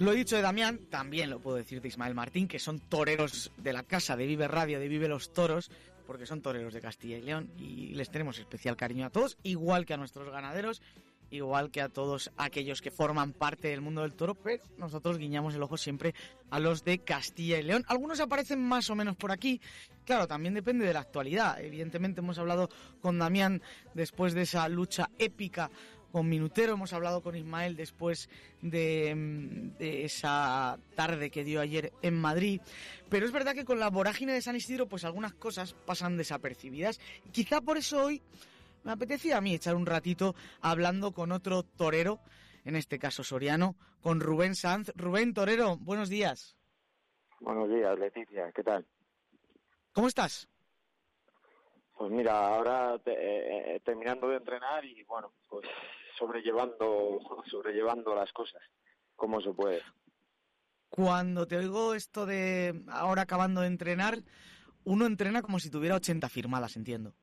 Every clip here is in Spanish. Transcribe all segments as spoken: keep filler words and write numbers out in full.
Lo he dicho de Damián, también lo puedo decir de Ismael Martín, que son toreros de la casa de Vive Radio, de Vive los Toros, porque son toreros de Castilla y León y les tenemos especial cariño a todos, igual que a nuestros ganaderos, igual que a todos aquellos que forman parte del mundo del toro, pero nosotros guiñamos el ojo siempre a los de Castilla y León. Algunos aparecen más o menos por aquí, claro, también depende de la actualidad. Evidentemente hemos hablado con Damián después de esa lucha épica con Minutero, hemos hablado con Ismael después de, de esa tarde que dio ayer en Madrid, pero es verdad que con la vorágine de San Isidro pues algunas cosas pasan desapercibidas. Quizá por eso hoy me apetecía a mí echar un ratito hablando con otro torero, en este caso soriano, con Rubén Sanz. Rubén, torero, buenos días. Buenos días, Leticia, ¿qué tal? ¿Cómo estás? Pues mira, ahora te, eh, terminando de entrenar y bueno, pues sobrellevando, sobrellevando las cosas, como se puede. Cuando te oigo esto de ahora acabando de entrenar, uno entrena como si tuviera ochenta firmadas, entiendo.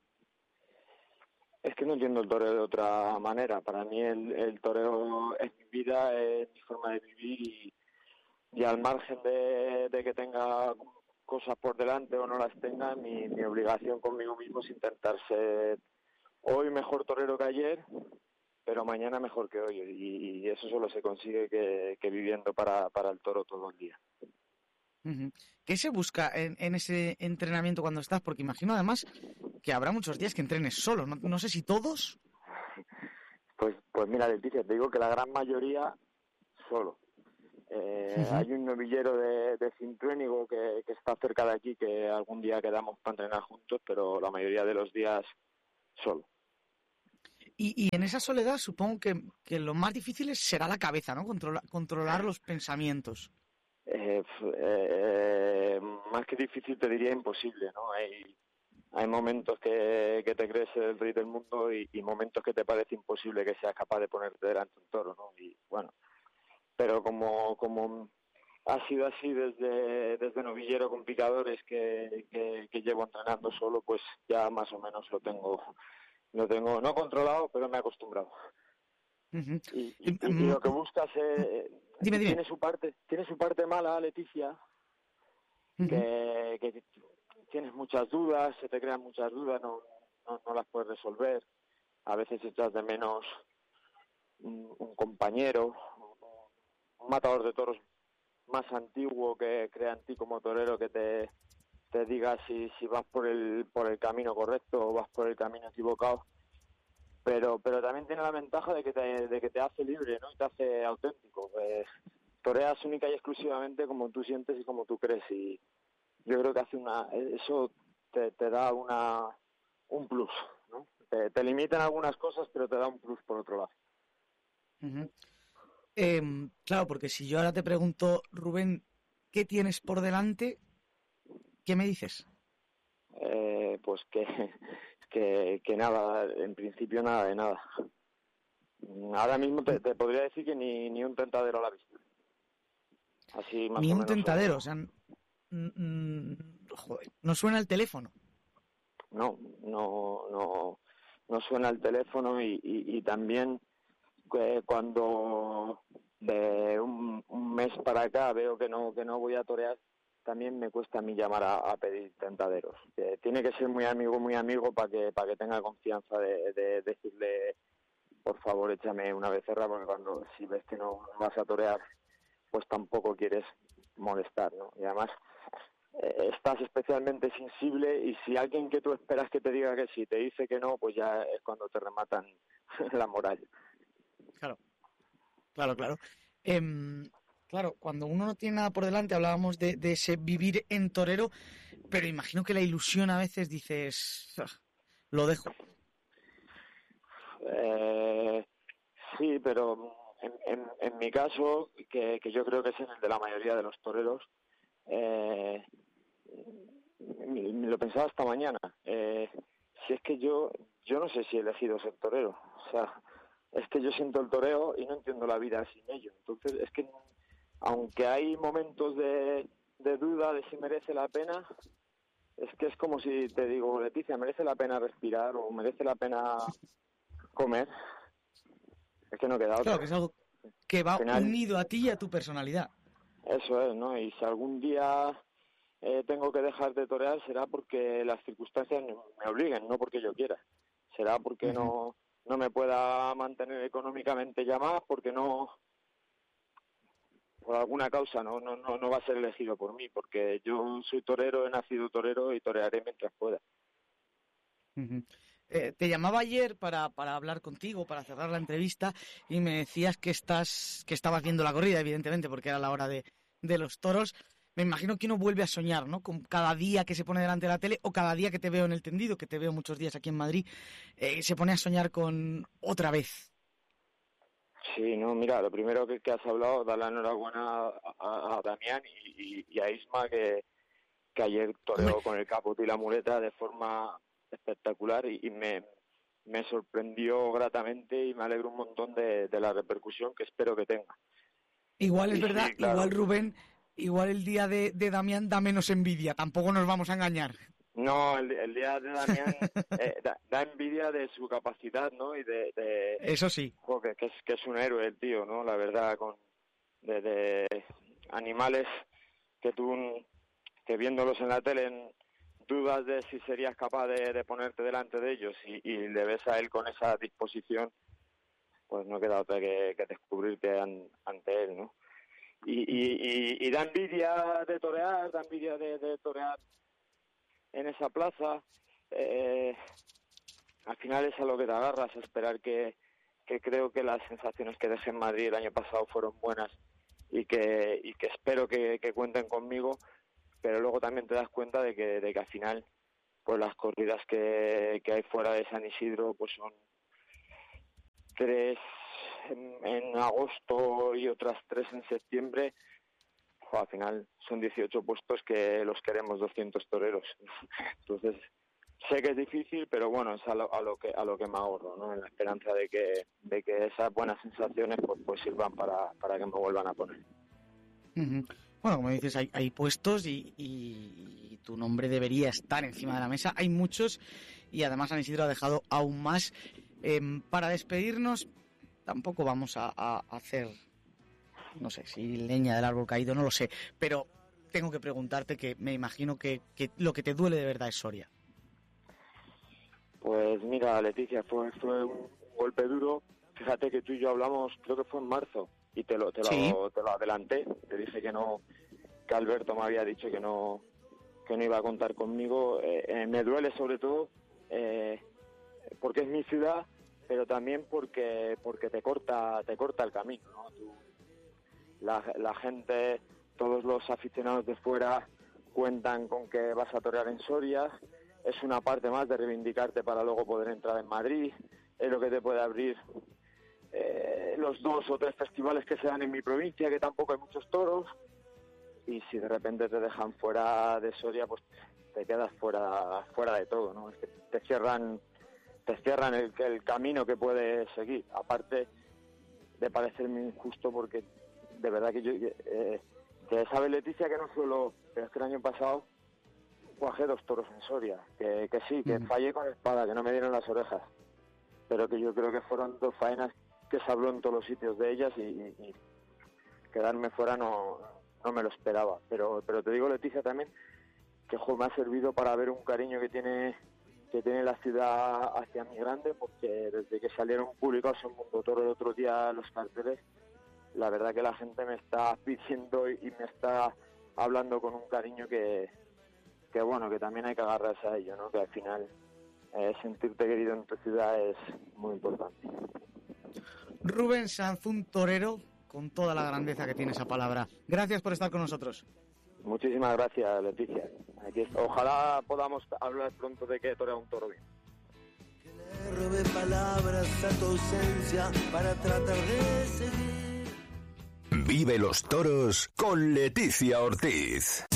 Es que no entiendo el toreo de otra manera. Para mí el, el toreo es mi vida, es mi forma de vivir y, y al margen de, de que tenga cosas por delante o no las tenga, mi, mi obligación conmigo mismo es intentar ser hoy mejor torero que ayer, pero mañana mejor que hoy, y, y eso solo se consigue que, que viviendo para, para el toro todo el día. Uh-huh. ¿Qué se busca en, en ese entrenamiento cuando estás? Porque imagino además que habrá muchos días que entrenes solo, no, no sé si todos. Pues, pues mira, Leticia, te digo que la gran mayoría solo. Eh, uh-huh. Hay un novillero de, de Cintruénigo que, que está cerca de aquí, que algún día quedamos para entrenar juntos, pero la mayoría de los días solo. Y, y en esa soledad supongo que, que lo más difícil será la cabeza, ¿no? Controla, controlar los pensamientos. Eh, eh, más que difícil te diría imposible, ¿no? Hay, hay momentos que, que te crees el rey del mundo y, y momentos que te parece imposible que seas capaz de ponerte delante de un toro, ¿no? Y bueno, pero como como ha sido así desde desde novillero con picadores que, que, que llevo entrenando solo, pues ya más o menos lo tengo lo tengo no controlado, pero me he acostumbrado. Uh-huh. Y, y, y, y lo que buscas eh, dime, dime. tiene su parte tiene su parte mala, Leticia, uh-huh. que, que tienes muchas dudas, se te crean muchas dudas, no, no, no las puedes resolver, a veces echas de menos un, un compañero, un matador de toros más antiguo que crea en ti como torero, que te, te diga si, si vas por el por el camino correcto o vas por el camino equivocado, pero pero también tiene la ventaja de que te, de que te hace libre, ¿no? Y te hace auténtico. Pues, toreas única y exclusivamente como tú sientes y como tú crees, y yo creo que hace una eso te, te da una un plus, ¿no? Te, te limitan algunas cosas, pero te da un plus por otro lado. Uh-huh. Eh, claro, porque si yo ahora te pregunto, Rubén, ¿qué tienes por delante? ¿Qué me dices? Eh, pues que, que que nada, en principio nada de nada. Ahora mismo te, te podría decir que ni, ni un tentadero a la vista. Así más ni o un menos. tentadero, o sea, n- n- joder, no suena el teléfono. No, no, no, no suena el teléfono y, y, y también eh, cuando de un, un mes para acá veo que no que no voy a torear, también me cuesta a mí llamar a, a pedir tentaderos. Que tiene que ser muy amigo, muy amigo para que para que tenga confianza de, de decirle, por favor, échame una becerra, porque cuando si ves que no vas a torear, pues tampoco quieres molestar, ¿no? Y además eh, estás especialmente sensible, y si alguien que tú esperas que te diga que sí te dice que no, pues ya es cuando te rematan la moral. Claro, claro, claro. Eh, claro, cuando uno no tiene nada por delante, hablábamos de, de ese vivir en torero, pero imagino que la ilusión a veces dices, lo dejo. Eh, sí, pero en, en, en mi caso, que, que yo creo que es en el de la mayoría de los toreros, eh, lo pensaba esta mañana, eh, si es que yo yo no sé si he elegido ser torero, o sea, es que yo siento el toreo y no entiendo la vida sin ello. Entonces es que aunque hay momentos de, de duda de si merece la pena, es que es como si te digo, Leticia, ¿merece la pena respirar o merece la pena comer? Es que no queda otra. Claro, que es algo, que va final, unido a ti y a tu personalidad. Eso es, ¿no? Y si algún día eh, tengo que dejar de torear, será porque las circunstancias me obliguen, no porque yo quiera. Será porque uh-huh. no, no me pueda mantener económicamente ya más, porque no... por alguna causa no, no, no, no va a ser elegido por mí, porque yo soy torero, he nacido torero y torearé mientras pueda. Uh-huh. Eh, te llamaba ayer para, para hablar contigo, para cerrar la entrevista, y me decías que estás que estabas viendo la corrida, evidentemente, porque era la hora de, de los toros. Me imagino que uno vuelve a soñar, ¿no? Con cada día que se pone delante de la tele o cada día que te veo en el tendido, que te veo muchos días aquí en Madrid, eh, se pone a soñar con otra vez. Sí, no, mira, lo primero que, que has hablado, dar la enhorabuena a, a, a Damián y, y, y a Isma, que, que ayer toreó con el caput y la muleta de forma espectacular y, y me, me sorprendió gratamente y me alegro un montón de, de la repercusión que espero que tenga. Igual es y verdad, sí, claro. igual Rubén, igual el día de, de Damián da menos envidia, tampoco nos vamos a engañar. No, el, el día de Damián eh, da, da envidia de su capacidad, ¿no? Y de, de eso sí, joder, que es que es un héroe el tío, ¿no? La verdad, con de, de animales que tú que viéndolos en la tele dudas de si serías capaz de, de ponerte delante de ellos y, y le ves a él con esa disposición, pues no queda otra que, que descubrirte an, ante él, ¿no? Y, y, y, y da envidia de torear, da envidia de, de torear en esa plaza. Eh, al final es a lo que te agarras, a esperar que, que creo que las sensaciones que dejé en Madrid el año pasado fueron buenas y que, y que espero que, que cuenten conmigo, pero luego también te das cuenta de que, de que al final pues las corridas que, que hay fuera de San Isidro pues son tres en, en agosto y otras tres en septiembre. Al final son dieciocho puestos que los queremos doscientos toreros. Entonces, sé que es difícil, pero bueno, es a lo, a lo que a lo que me ahorro, ¿no? En la esperanza de que de que esas buenas sensaciones pues, pues sirvan para, para que me vuelvan a poner. Uh-huh. Bueno, como dices, hay, hay puestos y, y, y tu nombre debería estar encima de la mesa. Hay muchos y además San Isidro ha dejado aún más. Eh, para despedirnos, tampoco vamos a, a hacer... no sé, si leña del árbol caído, no lo sé, pero tengo que preguntarte que me imagino que, que lo que te duele de verdad es Soria. Pues mira, Leticia, fue, fue un golpe duro. Fíjate que tú y yo hablamos, creo que fue en marzo, y te lo, te lo, ¿Sí? te lo adelanté. Te dije que no, que Alberto me había dicho que no, que no iba a contar conmigo. Eh, eh, me duele sobre todo eh, porque es mi ciudad, pero también porque porque te corta, te corta el camino, ¿no? Tú, La, la gente, todos los aficionados de fuera cuentan con que vas a torear en Soria, es una parte más de reivindicarte para luego poder entrar en Madrid, es lo que te puede abrir eh, los dos o tres festivales que se dan en mi provincia, que tampoco hay muchos toros, y si de repente te dejan fuera de Soria, pues te quedas fuera fuera de todo, ¿no? Es que te cierran, te cierran el, el camino que puedes seguir, aparte de parecerme injusto porque de verdad que yo, eh, que sabe Leticia que no suelo, pero es que el año pasado cuajé dos toros en Soria, que, que sí, que mm. fallé con espada, que no me dieron las orejas, pero que yo creo que fueron dos faenas que se habló en todos los sitios de ellas y, y, y quedarme fuera no, no me lo esperaba, pero pero te digo, Leticia, también que jo, me ha servido para ver un cariño que tiene que tiene la ciudad hacia mi grande, porque desde que salieron publicados en Mundo Toro el otro día los carteles, la verdad que la gente me está pidiendo y me está hablando con un cariño que, que bueno, que también hay que agarrarse a ello, ¿no? Que al final eh, sentirte querido en tu ciudad es muy importante. Rubén Sanz, un torero con toda la grandeza que tiene esa palabra. Gracias por estar con nosotros. Muchísimas gracias, Leticia. Aquí, ojalá podamos hablar pronto de que torea un toro bien. Que le robe palabras a tu ausencia para tratar de seguir. Vive los toros con Leticia Ortiz.